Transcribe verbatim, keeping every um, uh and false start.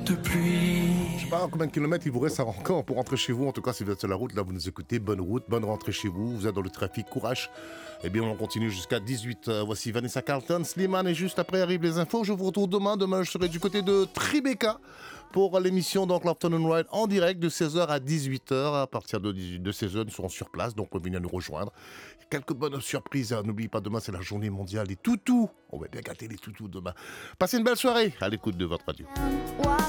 de pluie. Je sais pas combien de kilomètres il vous reste encore pour rentrer chez vous. En tout cas, si vous êtes sur la route, là, vous nous écoutez. Bonne route, bonne rentrée chez vous. Vous êtes dans le trafic, courage. Eh bien, on continue jusqu'à dix-huit. Euh, voici Vanessa Carlton, Slimane, et juste après arrivent les infos. Je vous retrouve demain. Demain, je serai du côté de Tribeca pour l'émission donc l'Afternoon Ride en direct de seize heures à dix-huit heures. À partir de, dix-huit de seize heures, nous serons sur place, donc venez nous rejoindre. Quelques bonnes surprises. Hein. N'oubliez pas, demain, c'est la journée mondiale des toutous. On va bien gâter les toutous demain. Passez une belle soirée à l'écoute de votre radio. Walk